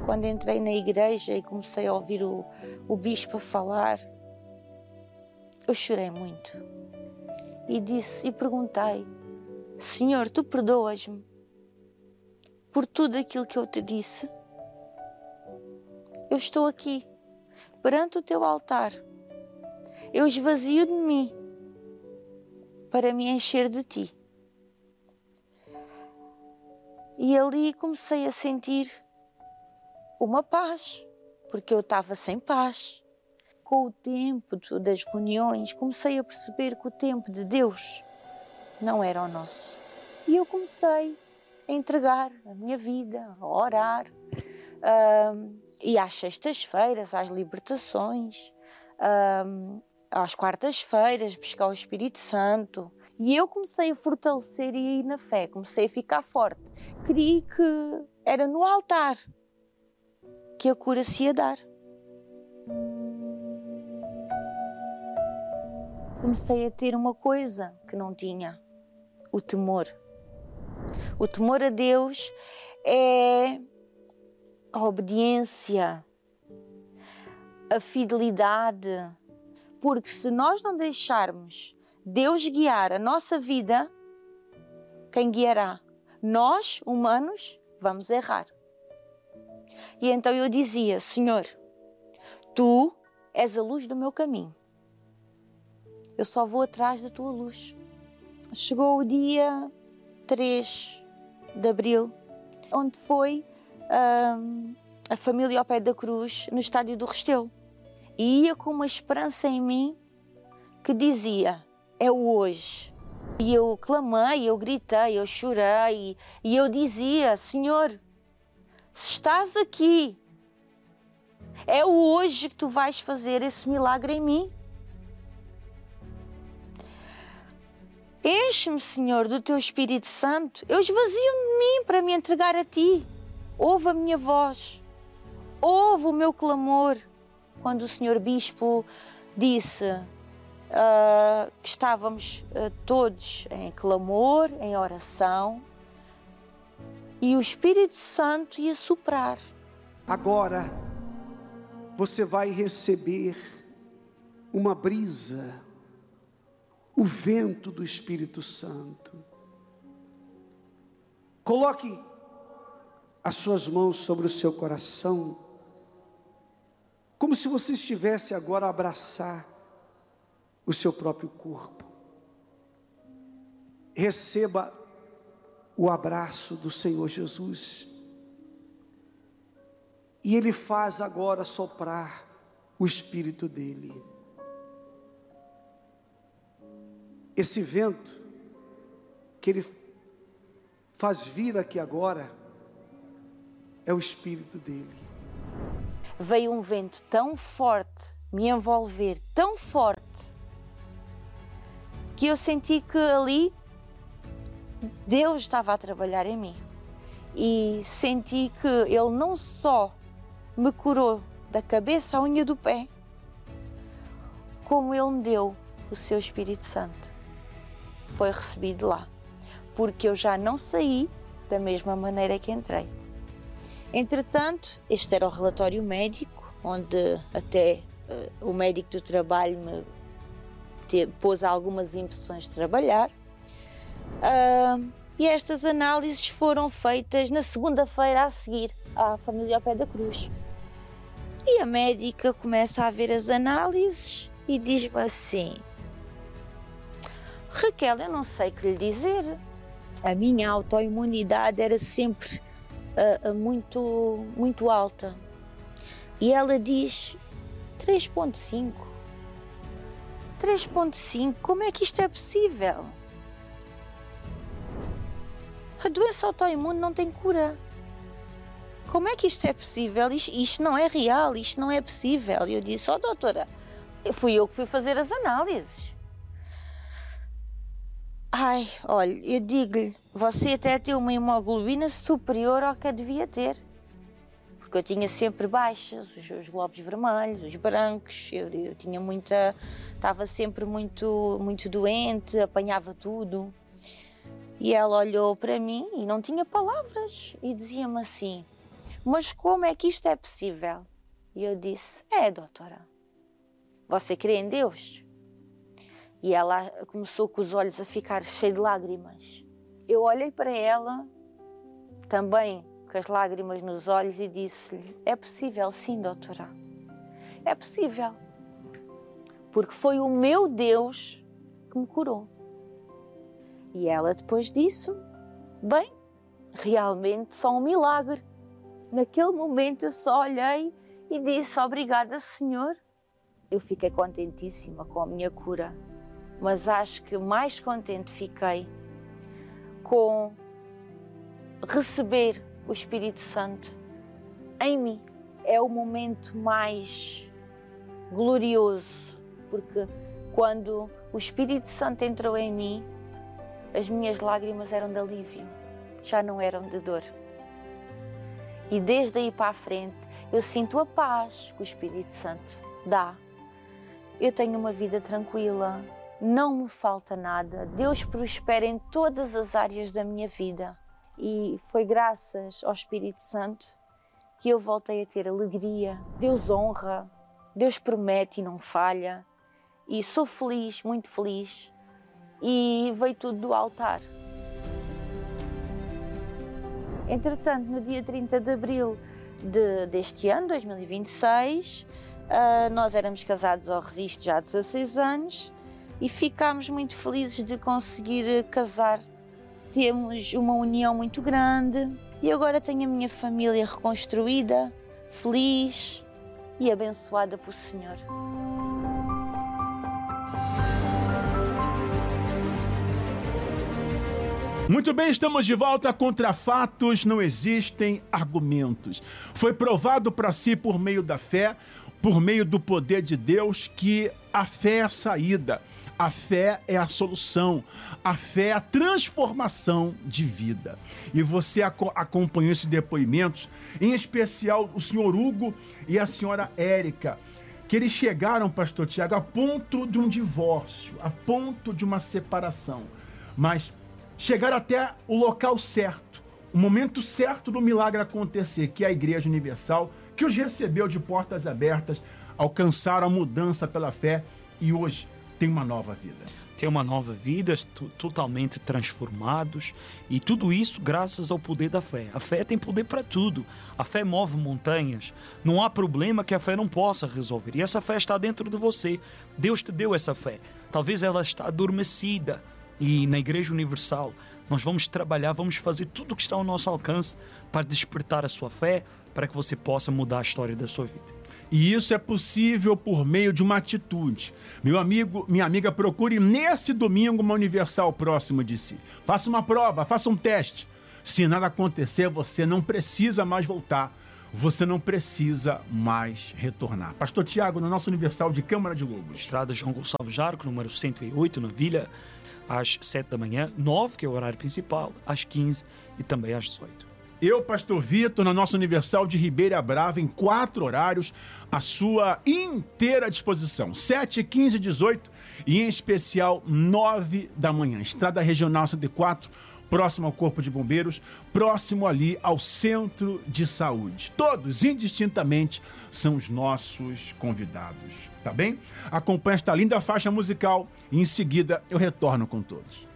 Quando entrei na igreja e comecei a ouvir o bispo a falar, eu chorei muito. E perguntei: Senhor, tu perdoas-me por tudo aquilo que eu te disse? Eu estou aqui, perante o teu altar. Eu esvazio de mim para me encher de ti. E ali comecei a sentir uma paz, porque eu estava sem paz. Com o tempo das reuniões, comecei a perceber que o tempo de Deus não era o nosso. E eu comecei a entregar a minha vida, a orar, e às sextas-feiras, às libertações, às quartas-feiras, buscar o Espírito Santo. E eu comecei a fortalecer e a ir na fé, comecei a ficar forte. Creio que era no altar que a cura se ia dar. Comecei a ter uma coisa que não tinha: o temor. O temor a Deus é a obediência, a fidelidade. Porque se nós não deixarmos Deus guiar a nossa vida, quem guiará? Nós, humanos, vamos errar. E então eu dizia: Senhor, Tu és a luz do meu caminho. Eu só vou atrás da Tua luz. Chegou o dia 3 de abril, onde foi a família ao pé da cruz, no estádio do Restelo. E ia com uma esperança em mim que dizia: é o hoje. E eu clamei, eu gritei, eu chorei e eu dizia: Senhor, se estás aqui, é o hoje que Tu vais fazer esse milagre em mim. Enche-me, Senhor, do Teu Espírito Santo. Eu esvazio de mim para me entregar a Ti. Ouve a minha voz. Ouve o meu clamor. Quando o Senhor Bispo disse que estávamos todos em clamor, em oração, e o Espírito Santo ia soprar. Agora você vai receber uma brisa, o vento do Espírito Santo. Coloque as suas mãos sobre o seu coração, como se você estivesse agora a abraçar o seu próprio corpo. Receba o abraço do Senhor Jesus. E Ele faz agora soprar o Espírito dEle. Esse vento que Ele faz vir aqui agora é o Espírito dEle. Veio um vento tão forte, me envolver tão forte, que eu senti que ali Deus estava a trabalhar em mim. E senti que Ele não só me curou da cabeça à unha do pé, como Ele me deu o seu Espírito Santo. Foi recebido lá, porque eu já não saí da mesma maneira que entrei. Entretanto, este era o relatório médico, onde até o médico do trabalho me pôs algumas impressões de trabalhar. E estas análises foram feitas na segunda-feira a seguir à família ao pé da cruz. E a médica começa a ver as análises e diz-me assim: Raquel, eu não sei o que lhe dizer. A minha autoimunidade era sempre muito alta. E ela diz 3.5. 3.5, como é que isto é possível? A doença autoimune não tem cura. Como é que isto é possível? Isto não é real, isto não é possível. E eu disse: doutora, fui eu que fui fazer as análises. Ai, olha, eu digo-lhe, você até tem uma hemoglobina superior ao que a devia ter. Porque eu tinha sempre baixas, os glóbulos vermelhos, os brancos, eu tinha estava sempre muito doente, apanhava tudo. E ela olhou para mim e não tinha palavras e dizia-me assim: mas como é que isto é possível? E eu disse, doutora, você crê em Deus? E ela começou com os olhos a ficar cheios de lágrimas. Eu olhei para ela, também com as lágrimas nos olhos, e disse-lhe, é possível sim, doutora, é possível, porque foi o meu Deus que me curou. E ela depois disse, bem, realmente só um milagre. Naquele momento eu só olhei e disse, obrigada, Senhor. Eu fiquei contentíssima com a minha cura, mas acho que mais contente fiquei com receber o Espírito Santo em mim. É o momento mais glorioso, porque quando o Espírito Santo entrou em mim, as minhas lágrimas eram de alívio, já não eram de dor. E desde aí para a frente, eu sinto a paz que o Espírito Santo dá. Eu tenho uma vida tranquila, não me falta nada. Deus prospera em todas as áreas da minha vida. E foi graças ao Espírito Santo que eu voltei a ter alegria. Deus honra, Deus promete e não falha. E sou feliz, muito feliz. E veio tudo do altar. Entretanto, no dia 30 de abril deste ano, 2026, nós éramos casados ao registro já há 16 anos e ficámos muito felizes de conseguir casar. Temos uma união muito grande e agora tenho a minha família reconstruída, feliz e abençoada por Senhor. Muito bem, estamos de volta. Contra fatos não existem argumentos. Foi provado para si por meio da fé, por meio do poder de Deus, que a fé é a saída, a fé é a solução, a fé é a transformação de vida. E você acompanhou esses depoimentos, em especial o senhor Hugo e a senhora Érica, que eles chegaram, pastor Tiago, a ponto de um divórcio, a ponto de uma separação. Mas chegaram até o local certo, o momento certo do milagre acontecer, que é a Igreja Universal, que os recebeu de portas abertas, alcançaram a mudança pela fé e hoje tem uma nova vida. Tem uma nova vida, totalmente transformados, e tudo isso graças ao poder da fé. A fé tem poder para tudo. A fé move montanhas. Não há problema que a fé não possa resolver. E essa fé está dentro de você. Deus te deu essa fé. Talvez ela está adormecida. E na Igreja Universal nós vamos trabalhar, vamos fazer tudo o que está ao nosso alcance para despertar a sua fé, para que você possa mudar a história da sua vida. E isso é possível por meio de uma atitude. Meu amigo, minha amiga, procure nesse domingo uma Universal próximo de si. Faça uma prova, faça um teste. Se nada acontecer, você não precisa mais voltar. Você não precisa mais retornar. Pastor Tiago, no nosso Universal de Câmara de Lobos. Estrada João Gonçalves Jarco, número 108, na Vila, às 7 da manhã, 9, que é o horário principal, às 15 e também às 18. Eu, pastor Vitor, na nossa Universal de Ribeira Brava, em 4 horários, à sua inteira disposição. 7, 15, 18 e, em especial, 9 da manhã. Estrada Regional 104, próximo ao Corpo de Bombeiros, próximo ali ao Centro de Saúde. Todos, indistintamente, são os nossos convidados, tá bem? Acompanhe esta linda faixa musical e, em seguida, eu retorno com todos.